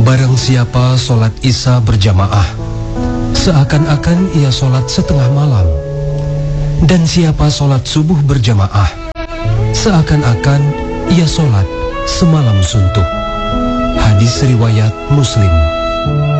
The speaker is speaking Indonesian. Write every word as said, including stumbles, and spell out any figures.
Barang siapa sholat isya berjamaah, seakan-akan ia sholat setengah malam. Dan siapa sholat subuh berjamaah, seakan-akan ia sholat semalam suntuk. Hadis riwayat Muslim.